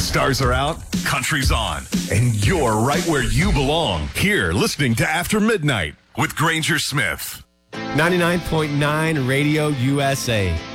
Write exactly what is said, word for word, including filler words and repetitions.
stars are out, country's on, and you're right where you belong. Here, listening to After Midnight with Granger Smith. ninety-nine point nine Radio U S A.